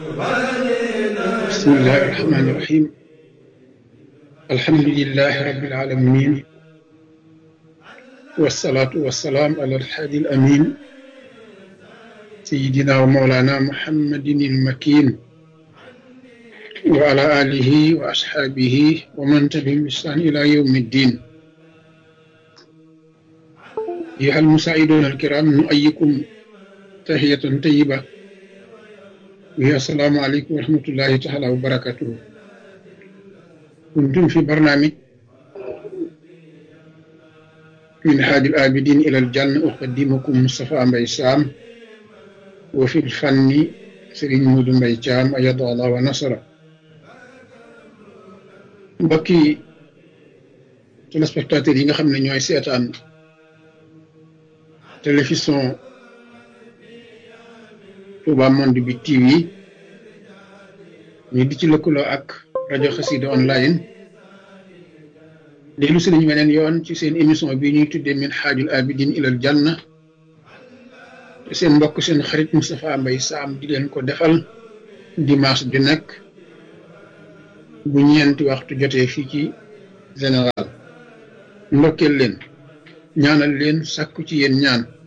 bismillahi rahmani rahim alhamdulillahi rabbil alamin wassalatu wassalaam ala alhaadi alamin sayyidina wa mawlana muhammadin almakin wa ala alihi wa ashaabihi wa man tabi'ahum bi ihsaan ila yawmi ddin. أيها المساعدون الكرام نؤيكم تحية طيبة وهي السلام عليكم ورحمة الله تعالى وبركاته. كنتم في برنامج من حاج العابدين إلى الجنة، أقدمكم مصطفى مباي سام، وفي الفن سيرين مودو مباي جام أيد الله ونصره. mbokki téléspectateurs yi nga xam ne ñooy seetaan télévision Touba Monde bi TV ñu di ci lëkkaloo ak rajo Xassida online dellu si nañu beneen yoon ci seen émission bi ñuy tuddee min xaajul abidin ilal janna te seen mbokk seen xarit Moustapha Mbaye Sam di leen ko defal dimanche ju nekk bu ñeenti waxtu jotee fii ci général. ndokkeel leen, ñaanal leen, sàkku ci yéen ñaan